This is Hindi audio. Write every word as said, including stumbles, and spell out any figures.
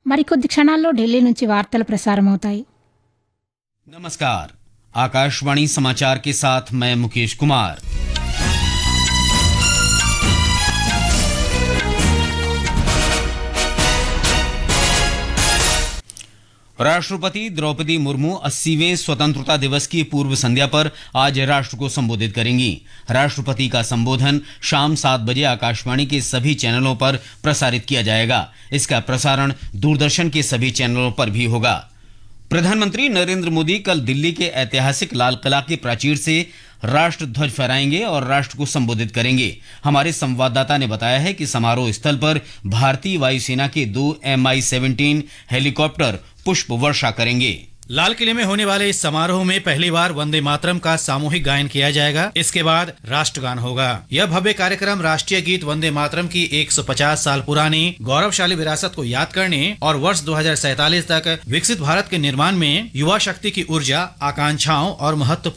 మరికొద్ది క్షణాల్లో ఢిల్లీ నుంచి వార్తలు ప్రసారమవుతాయి. नमस्कार, आकाशवाणी समाचार के साथ मैं मुकेश कुमार। राष्ट्रपति द्रौपदी मुर्मू अस्सीवें स्वतंत्रता दिवस की पूर्व संध्या पर आज राष्ट्र को संबोधित करेंगी। राष्ट्रपति का संबोधन शाम सात बजे आकाशवाणी के सभी चैनलों पर प्रसारित किया जाएगा। इसका प्रसारण दूरदर्शन के सभी चैनलों पर भी होगा। प्रधानमंत्री नरेंद्र मोदी कल दिल्ली के ऐतिहासिक लाल किला के प्राचीर से राष्ट्र ध्वज फहराएंगे और राष्ट्र को संबोधित करेंगे। हमारे संवाददाता ने बताया है कि समारोह स्थल पर भारतीय वायुसेना के दो एम आई सेवनटीन हेलीकॉप्टर पुष्प वर्षा करेंगे। लाल किले में होने वाले इस समारोह में पहली बार वंदे मातरम का सामूहिक गायन किया जाएगा। इसके बाद राष्ट्रगान होगा। यह भव्य कार्यक्रम राष्ट्रीय गीत वंदे मातरम की एक सौ पचास साल पुरानी गौरवशाली विरासत को याद करने और वर्ष दो हज़ार सैंतालीस तक विकसित भारत के निर्माण में युवा शक्ति की ऊर्जा, आकांक्षाओं और महत्वपूर्ण